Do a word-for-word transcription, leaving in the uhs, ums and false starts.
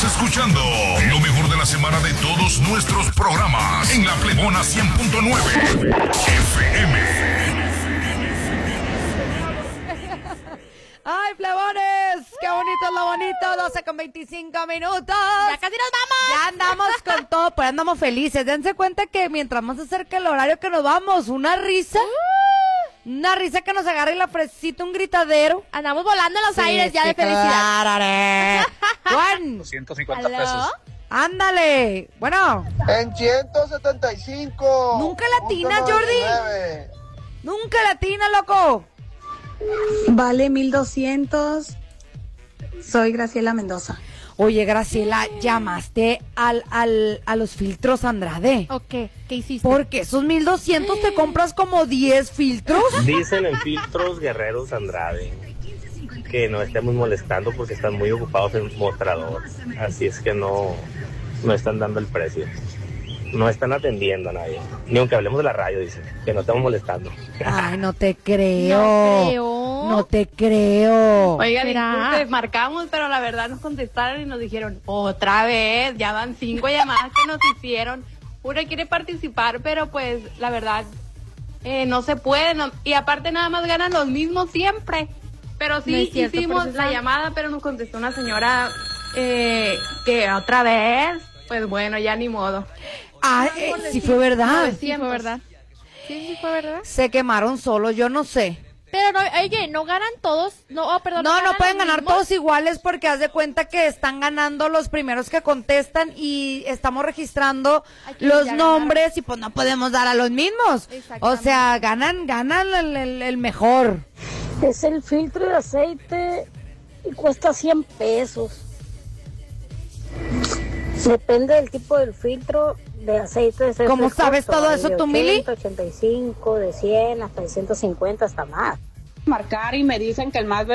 Estás escuchando lo mejor de la semana de todos nuestros programas en La Plebona cien punto nueve F M. ¡Ay, plebones! ¡Qué bonito es lo bonito! doce con veinticinco minutos. ¡Ya casi nos vamos! Ya andamos con todo, pues andamos felices. Dense cuenta que mientras más se acerca el horario que nos vamos, una risa... Uh. Una risa que nos agarre la fresita, un gritadero. Andamos volando en los Sí, aires ya sí, de felicidad. claro. Juan, doscientos cincuenta pesos. ándale. Bueno. En ciento setenta y cinco. Nunca latina, Jordi. Nunca latina, loco. Vale mil doscientos. Soy Graciela Mendoza. Oye, Graciela, llamaste al, al, a los filtros Andrade. ¿O qué? ¿Qué hiciste? Porque esos mil doscientos te compras como diez filtros. Dicen en Filtros Guerreros Andrade que no estemos molestando porque están muy ocupados en mostrador. Así es que no, no están dando el precio. No están atendiendo a nadie. Ni aunque hablemos de la radio, dicen, que no estamos molestando. Ay, no te creo. No creo. No te creo. Oiga, ¿Será? disculpe, marcamos, pero la verdad nos contestaron y nos dijeron, otra vez, ya van cinco llamadas que nos hicieron. Una quiere participar, pero pues, la verdad, eh, no se puede. No, y aparte nada más ganan los mismos siempre. Pero sí, No es cierto, hicimos por eso la está- llamada, pero nos contestó una señora eh, que otra vez, pues bueno, ya ni modo. Ah, eh, sí fue verdad. Sí, fue verdad. Sí, sí, fue verdad. Se quemaron solos, yo no sé. Pero no, oye, no ganan todos. No, oh, perdón. No, no ganan pueden los ganar mismos. todos iguales porque haz de cuenta que están ganando los primeros que contestan y estamos registrando A quienes los ya nombres y pues no podemos dar a los mismos. O Exactamente. sea, ganan, ganan el, el- el mejor. Es el filtro de aceite y cuesta cien pesos. Depende del tipo del filtro de aceite. Es ¿Cómo el sabes costo, todo hay eso de tú, Mili? ochenta, ochenta y cinco, de cien hasta de ciento cincuenta, hasta más. Marcar y me dicen que el más